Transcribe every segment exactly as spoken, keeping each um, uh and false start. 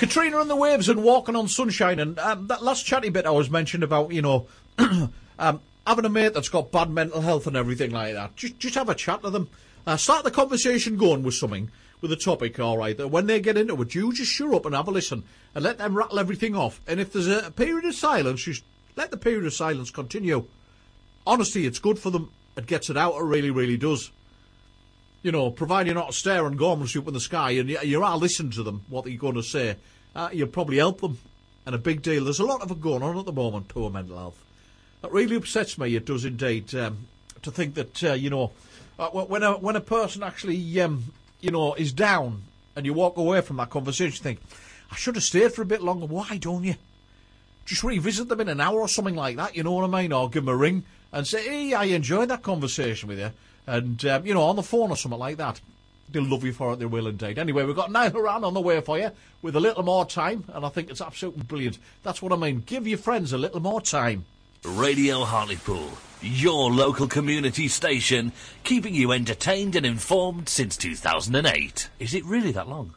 Katrina and the waves and walking on sunshine. And um, that last chatty bit I was mentioned about, you know, um, having a mate that's got bad mental health and everything like that. Just, just have a chat to them. Uh, start the conversation going with something, with a topic, all right. That when they get into it, you just shut up and have a listen and let them rattle everything off. And if there's a, a period of silence, just let the period of silence continue. Honestly, it's good for them. It gets it out. It really, really does. You know, provided you're not staring gormlessly up in the sky and you, you are listening to them, what they're going to say, uh, you'll probably help them. And a big deal. There's a lot of it going on at the moment, poor mental health. It really upsets me, it does indeed, um, to think that, uh, you know, uh, when a when a person actually, um, you know, is down and you walk away from that conversation, you think, I should have stayed for a bit longer. Why don't you? Just revisit them in an hour or something like that, you know what I mean? Or give them a ring and say, hey, I enjoyed that conversation with you. And, um, you know, on the phone or something like that. They'll love you for it, they will indeed. Anyway, we've got Niall Horan on the way for you with a little more time, and I think it's absolutely brilliant. That's what I mean. Give your friends a little more time. Radio Hartlepool, your local community station, keeping you entertained and informed since two thousand eight. Is it really that long?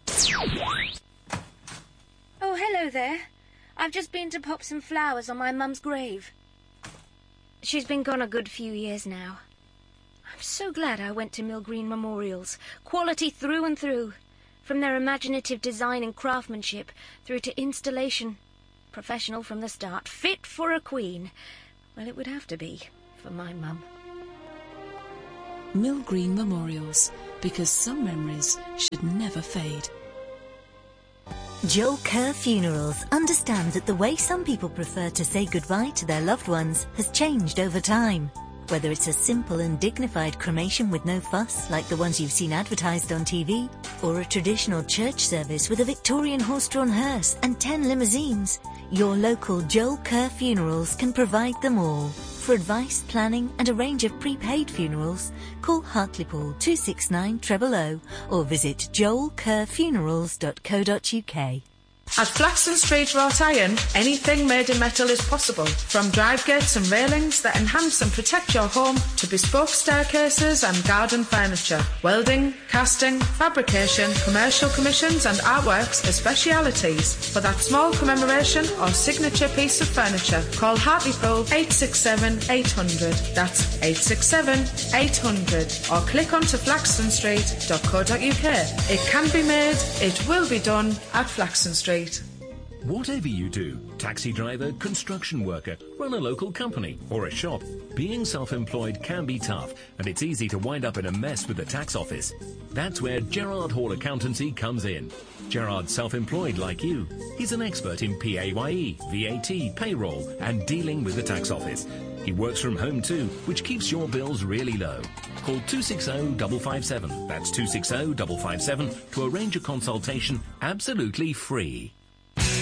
Oh, hello there. I've just been to pop some flowers on my mum's grave. She's been gone a good few years now. I'm so glad I went to Mill Green Memorials. Quality through and through. From their imaginative design and craftsmanship through to installation. Professional from the start. Fit for a queen. Well, it would have to be for my mum. Mill Green Memorials. Because some memories should never fade. Joel Kerr Funerals understands that the way some people prefer to say goodbye to their loved ones has changed over time. Whether it's a simple and dignified cremation with no fuss, like the ones you've seen advertised on T V, or a traditional church service with a Victorian horse-drawn hearse and ten limousines, your local Joel Kerr Funerals can provide them all. For advice, planning and a range of prepaid funerals, call Hartlepool two six nine zero zero zero or visit joel kerr funerals dot co dot uk. At Flaxton Street Wrought Iron, anything made in metal is possible. From drive gates and railings that enhance and protect your home to bespoke staircases and garden furniture. Welding, casting, fabrication, commercial commissions and artworks are specialities. For that small commemoration or signature piece of furniture, call Hartlepool eight six seven eight hundred. That's eight six seven eight hundred. Or click onto flaxton street dot co dot uk. It can be made, it will be done at Flaxton Street. Whatever you do, taxi driver, construction worker, run a local company or a shop, being self-employed can be tough and it's easy to wind up in a mess with the tax office. That's where Gerard Hall Accountancy comes in. Gerard's self-employed like you. He's an expert in P A Y E, V A T, payroll and dealing with the tax office. He works from home too, which keeps your bills really low. Call two six zero five five seven, that's two six zero five five seven, to arrange a consultation absolutely free.